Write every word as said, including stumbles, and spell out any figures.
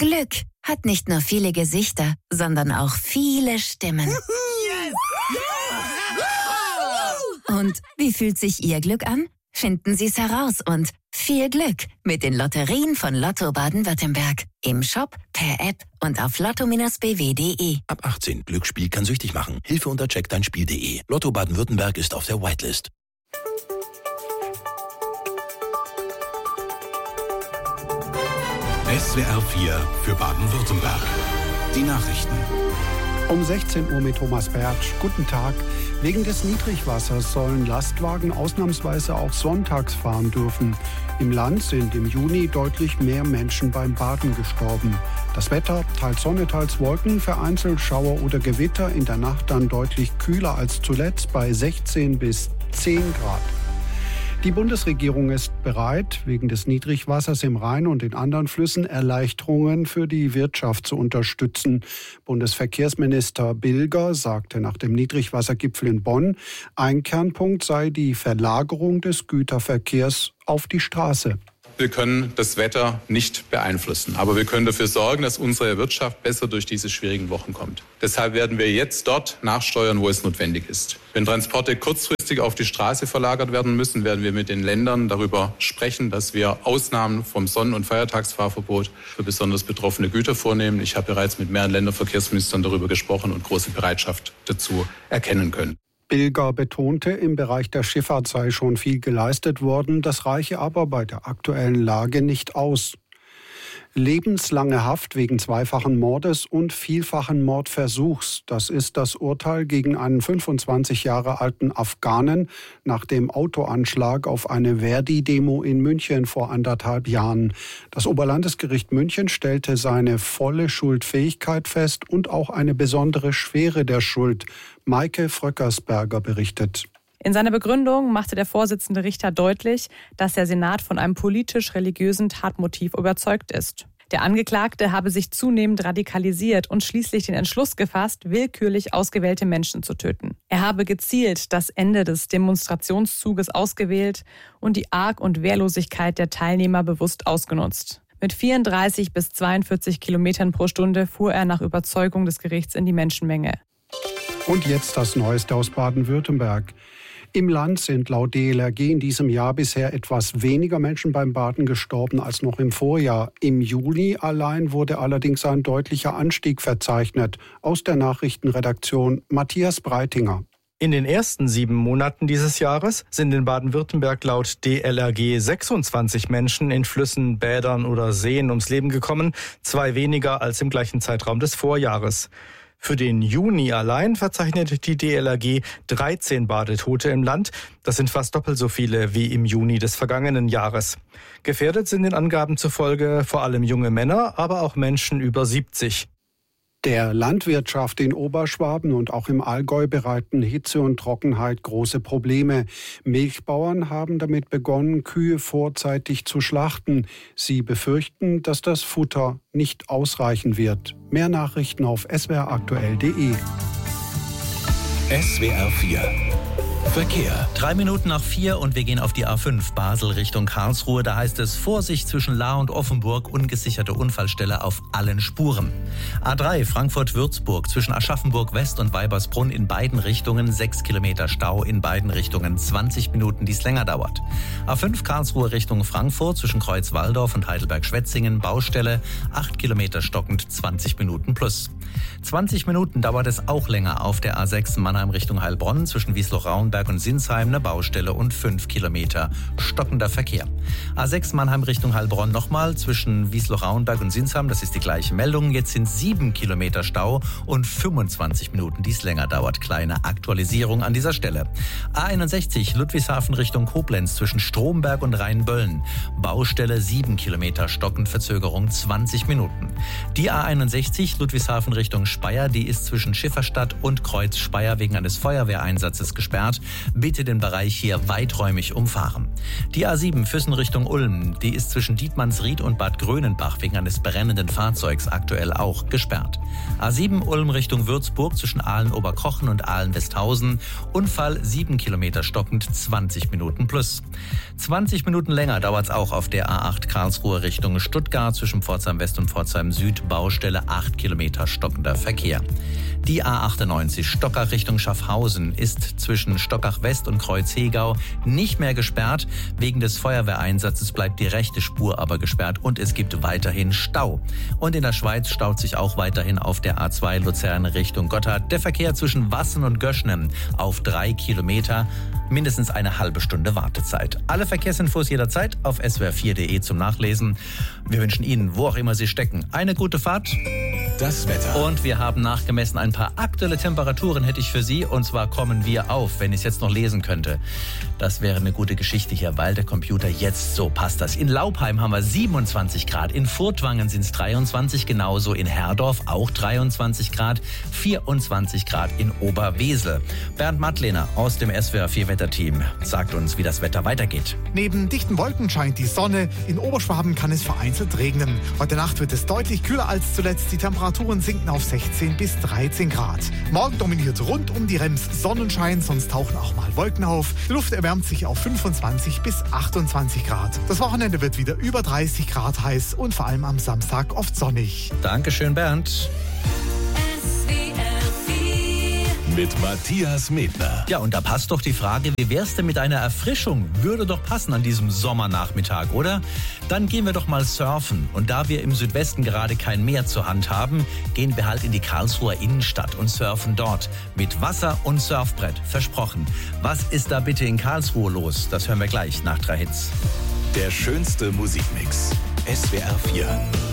Glück hat nicht nur viele Gesichter, sondern auch viele Stimmen. Yes! Und wie fühlt sich Ihr Glück an? Finden Sie es heraus und viel Glück mit den Lotterien von Lotto Baden-Württemberg. Im Shop, per App und auf lotto Bindestrich b w punkt d e. Ab achtzehn. Glücksspiel kann süchtig machen. Hilfe unter check dein spiel punkt d e. Lotto Baden-Württemberg ist auf der Whitelist. S W R vier für Baden-Württemberg. Die Nachrichten. Um sechzehn Uhr mit Thomas Bertsch. Guten Tag. Wegen des Niedrigwassers sollen Lastwagen ausnahmsweise auch sonntags fahren dürfen. Im Land sind im Juni deutlich mehr Menschen beim Baden gestorben. Das Wetter, teils Sonne, teils Wolken, vereinzelt Schauer oder Gewitter, in der Nacht dann deutlich kühler als zuletzt bei sechzehn bis zehn Grad. Die Bundesregierung ist bereit, wegen des Niedrigwassers im Rhein und in anderen Flüssen Erleichterungen für die Wirtschaft zu unterstützen. Bundesverkehrsminister Bilger sagte nach dem Niedrigwassergipfel in Bonn, ein Kernpunkt sei die Verlagerung des Güterverkehrs auf die Straße. Wir können das Wetter nicht beeinflussen, aber wir können dafür sorgen, dass unsere Wirtschaft besser durch diese schwierigen Wochen kommt. Deshalb werden wir jetzt dort nachsteuern, wo es notwendig ist. Wenn Transporte kurzfristig auf die Straße verlagert werden müssen, werden wir mit den Ländern darüber sprechen, dass wir Ausnahmen vom Sonn- und Feiertagsfahrverbot für besonders betroffene Güter vornehmen. Ich habe bereits mit mehreren Länderverkehrsministern darüber gesprochen und große Bereitschaft dazu erkennen können. Bilger betonte, im Bereich der Schifffahrt sei schon viel geleistet worden, das reiche aber bei der aktuellen Lage nicht aus. Lebenslange Haft wegen zweifachen Mordes und vielfachen Mordversuchs. Das ist das Urteil gegen einen fünfundzwanzig Jahre alten Afghanen nach dem Autoanschlag auf eine Verdi-Demo in München vor anderthalb Jahren. Das Oberlandesgericht München stellte seine volle Schuldfähigkeit fest und auch eine besondere Schwere der Schuld. Maike Fröckersberger berichtet. In seiner Begründung machte der Vorsitzende Richter deutlich, dass der Senat von einem politisch-religiösen Tatmotiv überzeugt ist. Der Angeklagte habe sich zunehmend radikalisiert und schließlich den Entschluss gefasst, willkürlich ausgewählte Menschen zu töten. Er habe gezielt das Ende des Demonstrationszuges ausgewählt und die Arg- und Wehrlosigkeit der Teilnehmer bewusst ausgenutzt. Mit vierunddreißig bis zweiundvierzig Kilometern pro Stunde fuhr er nach Überzeugung des Gerichts in die Menschenmenge. Und jetzt das Neueste aus Baden-Württemberg. Im Land sind laut D L R G in diesem Jahr bisher etwas weniger Menschen beim Baden gestorben als noch im Vorjahr. Im Juli allein wurde allerdings ein deutlicher Anstieg verzeichnet. Aus der Nachrichtenredaktion Matthias Breitinger. In den ersten sieben Monaten dieses Jahres sind in Baden-Württemberg laut D L R G sechsundzwanzig Menschen in Flüssen, Bädern oder Seen ums Leben gekommen, zwei weniger als im gleichen Zeitraum des Vorjahres. Für den Juni allein verzeichnet die D L R G dreizehn Badetote im Land. Das sind fast doppelt so viele wie im Juni des vergangenen Jahres. Gefährdet sind den Angaben zufolge vor allem junge Männer, aber auch Menschen über siebzig. Der Landwirtschaft in Oberschwaben und auch im Allgäu bereiten Hitze und Trockenheit große Probleme. Milchbauern haben damit begonnen, Kühe vorzeitig zu schlachten. Sie befürchten, dass das Futter nicht ausreichen wird. Mehr Nachrichten auf s w r aktuell punkt d e. S W R vier Verkehr. Drei Minuten nach vier und wir gehen auf die A fünf Basel Richtung Karlsruhe. Da heißt es Vorsicht zwischen Lahr und Offenburg, ungesicherte Unfallstelle auf allen Spuren. A drei Frankfurt-Würzburg zwischen Aschaffenburg West und Weibersbrunn in beiden Richtungen, sechs Kilometer Stau in beiden Richtungen, zwanzig Minuten, die es länger dauert. A fünf Karlsruhe Richtung Frankfurt zwischen Kreuz-Walldorf und Heidelberg-Schwetzingen, Baustelle, acht Kilometer stockend, zwanzig Minuten plus. zwanzig Minuten dauert es auch länger auf der A sechs Mannheim Richtung Heilbronn zwischen Wiesloch-Rauenberg und Sinsheim, eine Baustelle und fünf Kilometer stockender Verkehr. A sechs Mannheim Richtung Heilbronn nochmal zwischen Wiesloch-Rauenberg und Sinsheim, das ist die gleiche Meldung. Jetzt sind sieben Kilometer Stau und fünfundzwanzig Minuten, die es länger dauert. Kleine Aktualisierung an dieser Stelle. A einundsechzig Ludwigshafen Richtung Koblenz zwischen Stromberg und Rheinböllen. Baustelle sieben Kilometer stockend, Verzögerung zwanzig Minuten. Die A einundsechzig Ludwigshafen Richtung Speyer, die ist zwischen Schifferstadt und Kreuz Speyer wegen eines Feuerwehreinsatzes gesperrt. Fahrt. Bitte den Bereich hier weiträumig umfahren. Die A sieben Füssen Richtung Ulm, die ist zwischen Dietmannsried und Bad Grönenbach wegen eines brennenden Fahrzeugs aktuell auch gesperrt. A sieben Ulm Richtung Würzburg zwischen Aalen-Oberkochen und Aalen-Westhausen. Unfall sieben Kilometer stockend, zwanzig Minuten plus. zwanzig Minuten länger dauert es auch auf der A acht Karlsruhe Richtung Stuttgart zwischen Pforzheim West und Pforzheim Süd. Baustelle acht Kilometer stockender Verkehr. Die A achtundneunzig Stockach Richtung Schaffhausen ist zwischen Stockach West und Kreuzhegau nicht mehr gesperrt. Wegen des Feuerwehreinsatzes bleibt die rechte Spur aber gesperrt und es gibt weiterhin Stau. Und in der Schweiz staut sich auch weiterhin auf der A zwei Luzern Richtung Gotthard der Verkehr zwischen Wassen und Göschnem auf drei Kilometer. Mindestens eine halbe Stunde Wartezeit. Alle Verkehrsinfos jederzeit auf s w r vier punkt d e zum Nachlesen. Wir wünschen Ihnen, wo auch immer Sie stecken, eine gute Fahrt. Das Wetter. Und wir haben nachgemessen ein paar aktuelle Temperaturen hätte ich für Sie. Und zwar kommen wir auf, wenn ich es jetzt noch lesen könnte. Das wäre eine gute Geschichte hier, weil der Computer jetzt so passt das. In Laupheim haben wir siebenundzwanzig Grad, in Furtwangen sind es dreiundzwanzig, genauso in Herdorf auch dreiundzwanzig Grad, vierundzwanzig Grad in Oberwesel. Bernd Mattlehner aus dem S W R vier Wetterteam sagt uns, wie das Wetter weitergeht. Neben dichten Wolken scheint die Sonne. In Oberschwaben kann es vereinzelt regnen. Heute Nacht wird es deutlich kühler als zuletzt. Die Temperaturen sinken auf sechzehn bis dreizehn Grad. Morgen dominiert rund um die Rems Sonnenschein, sonst tauchen auch mal Wolken auf. Die Luft erwärmt sich auf fünfundzwanzig bis achtundzwanzig Grad. Das Wochenende wird wieder über dreißig Grad heiß und vor allem am Samstag oft sonnig. Dankeschön, Bernd. Mit Matthias Medner. Ja, und da passt doch die Frage, wie wär's denn mit einer Erfrischung? Würde doch passen an diesem Sommernachmittag, oder? Dann gehen wir doch mal surfen. Und da wir im Südwesten gerade kein Meer zur Hand haben, gehen wir halt in die Karlsruher Innenstadt und surfen dort. Mit Wasser und Surfbrett, versprochen. Was ist da bitte in Karlsruhe los? Das hören wir gleich nach drei Hits. Der schönste Musikmix. S W R vier.